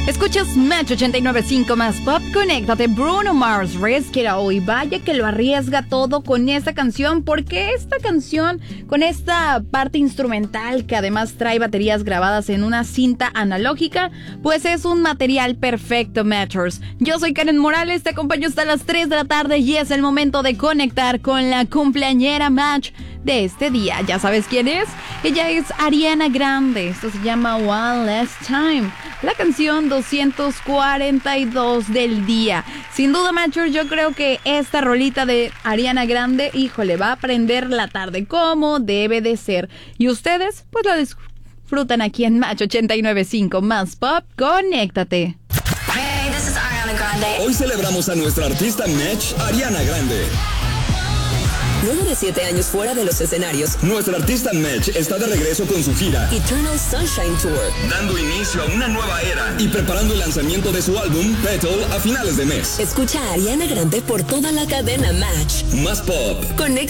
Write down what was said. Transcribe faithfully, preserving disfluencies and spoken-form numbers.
Escuchas Match ochenta y nueve punto cinco más Pop. Conéctate. Bruno Mars, Risk It All. Y vaya que lo arriesga todo con esta canción, porque esta canción, con esta parte instrumental que además trae baterías grabadas en una cinta analógica, pues es un material perfecto, Matchers. Yo soy Karen Morales, te acompaño hasta las tres de la tarde y es el momento de conectar con la cumpleañera Match de este día. ¿Ya sabes quién es? Ella es Ariana Grande. Esto se llama One Last Time, la canción doscientos cuarenta y dos del día. Sin duda, Matcher, yo creo que esta rolita de Ariana Grande, híjole, va a prender la tarde como debe de ser. Y ustedes, pues lo disfrutan aquí en Match ochenta y nueve punto cinco más Pop. Conéctate. Hey, this is Ariana Grande. Hoy celebramos a nuestra artista Match, Ariana Grande. Luego de siete años fuera de los escenarios, nuestra artista Match está de regreso con su gira Eternal Sunshine Tour, dando inicio a una nueva era y preparando el lanzamiento de su álbum Petal a finales de mes. Escucha a Ariana Grande por toda la cadena Match. Más Pop. Conecta